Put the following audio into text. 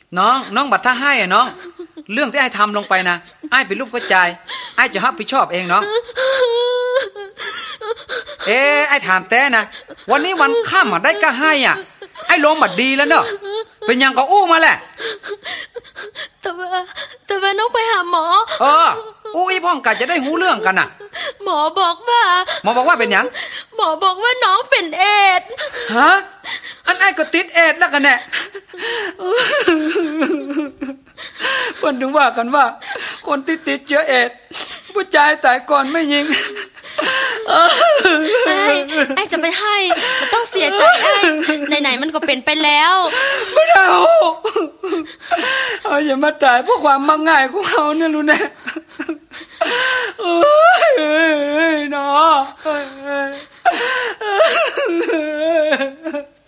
น้องบัดถ้าให้น้องเรื่องที่ไอ้ทำลงไปนะไอ้เป็นลูกเข้าใจไอ้จะรับผิดชอบเองน้องไอ้ถามแต่นะวันนี้วันค่ำได้ก็ให้ไอ้ลงบัดดีแล้วเนอะเป็นยังก็อู้มาแหละแต่ว่าน้องไปหาหมออู้อีพ่องกันจะได้หูเรื่องกันน่ะหมอบอกว่าเป็นยังหมอบอกว่าน้องเป็นเอดส์ฮะอันไอ้ก็ติดเอดส์แล้วกันแน่เพิ่นถึงว่ากันว่าคนติดเชื้อเอดส์ผู้ชายตายก่อนไม่ยิงไอ้จะไปให้มันต้องเสียใจไอ้ไหนๆมันก็เป็นไปแล้วไม่ได้อย่ามาตายเพราะความมักง่ายของเขาเนี่ยรู้แน่เนาะ